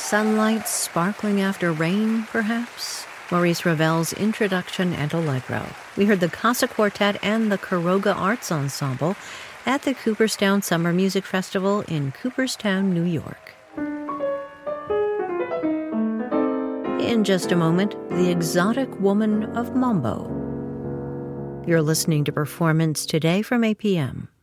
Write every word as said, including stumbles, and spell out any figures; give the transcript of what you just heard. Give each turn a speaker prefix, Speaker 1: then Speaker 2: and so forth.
Speaker 1: sunlight sparkling after rain, perhaps? Maurice Ravel's Introduction and Allegro. We heard the Casa Quartet and the Caroga Arts Ensemble at the Cooperstown Summer Music Festival in Cooperstown, New York. In just a moment, The Exotic Woman of Mambo. You're listening to Performance Today from A P M.